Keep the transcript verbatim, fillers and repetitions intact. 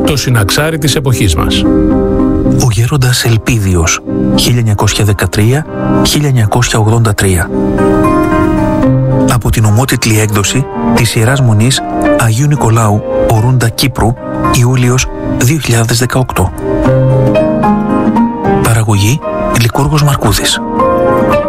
Το συναξάρι της εποχής μας. Ο Γέροντας Ελπίδιος, χίλια εννιακόσια δεκατρία με χίλια εννιακόσια ογδόντα τρία. Από την ομότιτλη έκδοση της Ιεράς Μονής Αγίου Νικολάου Ορούντα Κύπρου, Ιούλιος δύο χιλιάδες δεκαοκτώ. Παραγωγή Λικούργος Μαρκούδης.